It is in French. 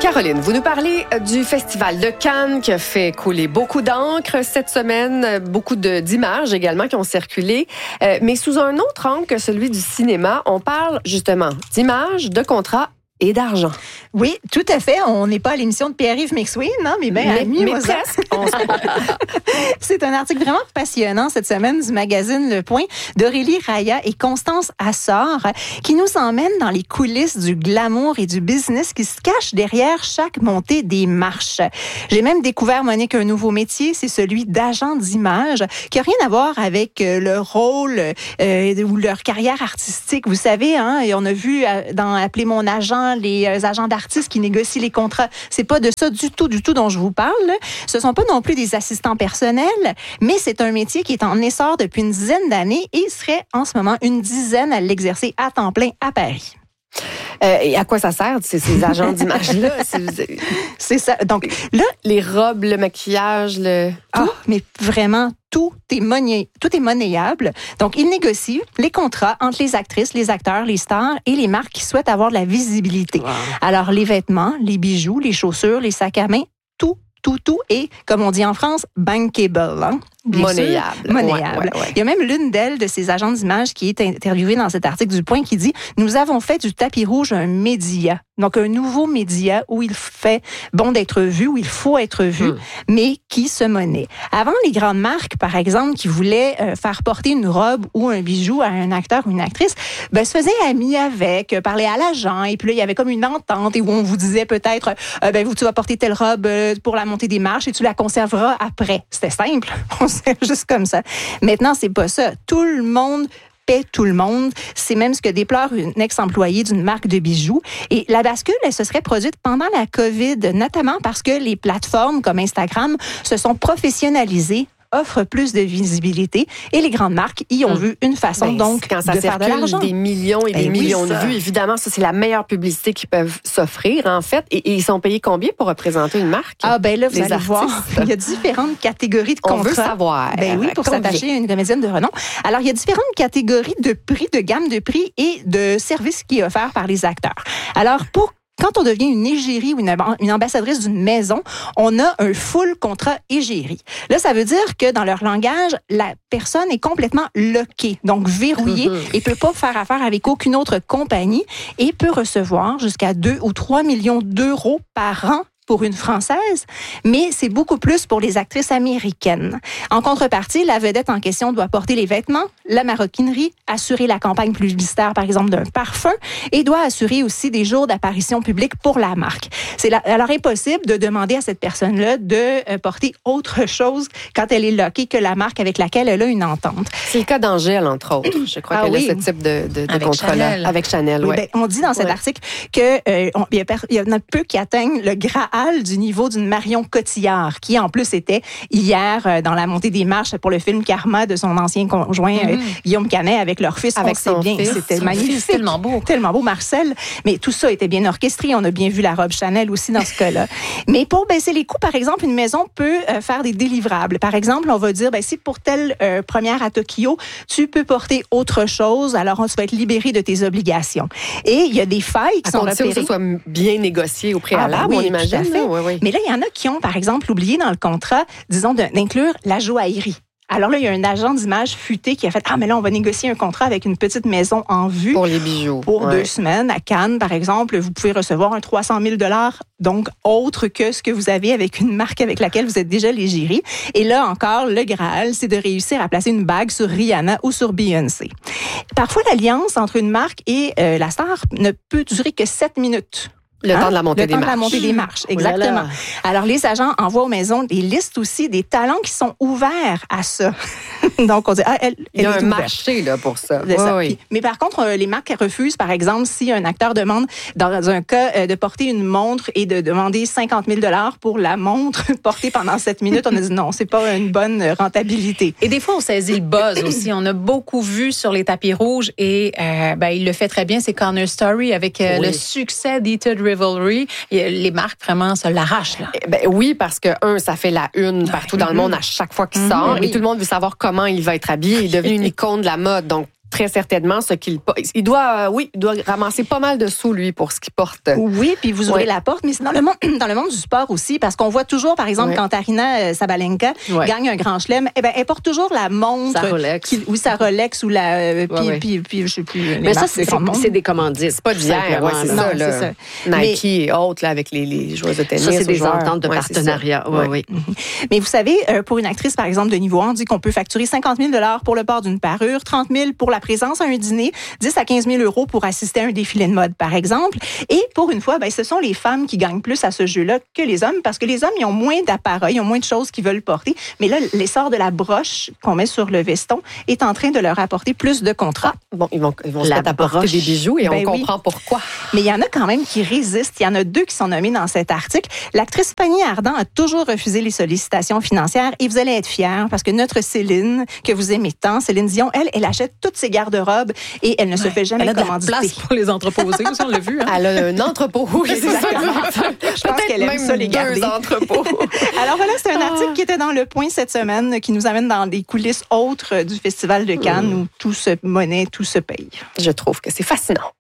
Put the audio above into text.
Caroline, vous nous parlez du Festival de Cannes qui a fait couler beaucoup d'encre cette semaine, beaucoup d'images également qui ont circulé, mais sous un autre angle que celui du cinéma. On parle justement d'images, de contrats et d'argent. Oui, tout à fait. On n'est pas à l'émission de Pierre-Yves McSween, non? Mais presque. C'est un article vraiment passionnant cette semaine du magazine Le Point d'Aurélie Raya et Constance Assor qui nous emmène dans les coulisses du glamour et du business qui se cache derrière chaque montée des marches. J'ai même découvert, Monique, un nouveau métier, c'est celui d'agent d'image qui n'a rien à voir avec le rôle ou leur carrière artistique. Vous savez, hein, et on a vu dans Appeler mon agent les agents d'artistes qui négocient les contrats. C'est pas de ça du tout dont je vous parle. Ce sont pas non plus des assistants personnels, mais c'est un métier qui est en essor depuis une dizaine d'années et il serait en ce moment une dizaine à l'exercer à temps plein à Paris. Et à quoi ça sert, ces agents d'image-là? C'est ça. Donc là, les robes, le maquillage, tout, mais vraiment tout est monnayable. Donc, ils négocient les contrats entre les actrices, les acteurs, les stars et les marques qui souhaitent avoir de la visibilité. Wow. Alors, les vêtements, les bijoux, les chaussures, les sacs à main, tout est, comme on dit en France, bankable. Hein? Monnayable. Ouais. Il y a même l'une d'elles, de ces agents d'image, qui est interviewée dans cet article du Point, qui dit « Nous avons fait du tapis rouge un média. » Donc, un nouveau média où il fait bon d'être vu, où il faut être vu, mais qui se monnaie. Avant, les grandes marques, par exemple, qui voulaient faire porter une robe ou un bijou à un acteur ou une actrice, se faisaient amis avec, parlaient à l'agent, et puis là, il y avait comme une entente, et où on vous disait peut-être, tu vas porter telle robe pour la montée des marches et tu la conserveras après. C'était simple. Juste comme ça. Maintenant, c'est pas ça. Tout le monde paie tout le monde. C'est même ce que déplore une ex-employée d'une marque de bijoux. Et la bascule, elle se serait produite pendant la COVID, notamment parce que les plateformes comme Instagram se sont professionnalisées, offrent plus de visibilité et les grandes marques y ont vu une façon donc quand ça de faire de l'argent. Des millions et des millions de vues. Évidemment, ça, c'est la meilleure publicité qu'ils peuvent s'offrir, en fait. Et ils sont payés combien pour représenter une marque? Là, vous allez voir, il y a différentes catégories de contrats. On veut savoir. Pour s'attacher à une comédienne de renom. Alors, il y a différentes catégories de prix, de gamme de prix et de services qui est offert par les acteurs. Alors, quand on devient une égérie ou une ambassadrice d'une maison, on a un full contrat égérie. Là, ça veut dire que dans leur langage, la personne est complètement lockée, donc verrouillée, et peut pas faire affaire avec aucune autre compagnie et peut recevoir jusqu'à 2 ou 3 millions d'euros par an pour une Française, mais c'est beaucoup plus pour les actrices américaines. En contrepartie, la vedette en question doit porter les vêtements, la maroquinerie, assurer la campagne publicitaire, par exemple, d'un parfum, et doit assurer aussi des jours d'apparition publique pour la marque. C'est alors impossible de demander à cette personne-là de porter autre chose quand elle est lockée que la marque avec laquelle elle a une entente. C'est le cas d'Angèle, entre autres. Je crois qu'elle a ce type de contrat-là. Avec Chanel, oui. On dit dans cet article qu'il y en a peu qui atteignent le graal du niveau d'une Marion Cotillard, qui en plus était hier dans la montée des marches pour le film Karma de son ancien conjoint Guillaume Canet avec leur fils. Avec son fils. C'était magnifique. Tellement beau. Tellement beau, Marcel. Mais tout ça était bien orchestré. On a bien vu la robe Chanel aussi dans ce cas-là. Mais pour baisser les coûts, par exemple, une maison peut faire des délivrables. Par exemple, on va dire, si pour telle première à Tokyo, tu peux porter autre chose, alors tu vas être libéré de tes obligations. Et il y a des failles qui sont repérées. Que ce soit bien négocié au préalable, on imagine. Oui. Mais là, il y en a qui ont, par exemple, oublié dans le contrat, disons, d'inclure la joaillerie. Alors là, il y a un agent d'image futé qui a fait « mais là, on va négocier un contrat avec une petite maison en vue. » Pour les bijoux. Pour 2 semaines. À Cannes, par exemple, vous pouvez recevoir un 300 000 $, donc autre que ce que vous avez avec une marque avec laquelle vous êtes déjà l'égérie. Et là encore, le Graal, c'est de réussir à placer une bague sur Rihanna ou sur Beyoncé. Parfois, l'alliance entre une marque et la star ne peut durer que 7 minutes. Le temps de la montée des marches. Le temps de la montée des marches, exactement. Alors, les agents envoient aux maisons des listes aussi des talents qui sont ouverts à ça. Donc, on dit, il y a un marché là, pour ça. Oui. Mais par contre, les marques refusent, par exemple, si un acteur demande, dans un cas, de porter une montre et de demander 50 000 $ pour la montre portée pendant 7 minutes, on a dit non, c'est pas une bonne rentabilité. Et des fois, on saisit le buzz aussi. On a beaucoup vu sur les tapis rouges et il le fait très bien, c'est Connor Story avec le succès d'Heated Revelry. Et les marques vraiment se l'arrachent. Là. Oui, parce que, ça fait la une partout dans le monde à chaque fois qu'il sort et tout le monde veut savoir comment il va être habillé. Il est devenu une icône de la mode. Donc, très certainement ce qu'il porte. Il doit ramasser pas mal de sous, lui, pour ce qu'il porte. Oui, puis vous ouvrez la porte, mais c'est dans le monde du sport aussi, parce qu'on voit toujours, par exemple, quand Aryna Sabalenka gagne un grand chelem, elle porte toujours la montre. Sa Rolex. Sa Rolex ou la... Puis je sais plus. Mais ça, c'est des commandites. C'est pas d'hier, c'est ça, là. Nike et autres, là, avec les joueuses de tennis. Ça, c'est des ententes de partenariat. Oui. Mais vous savez, pour une actrice, par exemple, de niveau 1, on dit qu'on peut facturer 50 000 $ pour le port d'une parure, 30 000 pour la présence à un dîner, 10 à 15 000 € pour assister à un défilé de mode, par exemple. Et pour une fois, ce sont les femmes qui gagnent plus à ce jeu-là que les hommes, parce que les hommes, ils ont moins d'appareils, ils ont moins de choses qu'ils veulent porter. Mais là, l'essor de la broche qu'on met sur le veston est en train de leur apporter plus de contrats. Bon, ils vont se mettre à porter des bijoux et on comprend pourquoi. Mais il y en a quand même qui résistent. Il y en a 2 qui sont nommés dans cet article. L'actrice Fanny Ardant a toujours refusé les sollicitations financières et vous allez être fiers parce que notre Céline, que vous aimez tant, Céline Dion, elle achète toutes ses garde-robes et elle ne se fait jamais commanditer. Elle a de la place pour les entreposer aussi, on l'a vu. Hein? Elle a un entrepôt, oui, c'est ça. Je pense qu'elle aime ça les garder. 2 entrepôts. Alors voilà, c'est un article qui était dans Le Point cette semaine, qui nous amène dans des coulisses autres du Festival de Cannes où tout se monnaie, tout se paye. Je trouve que c'est fascinant.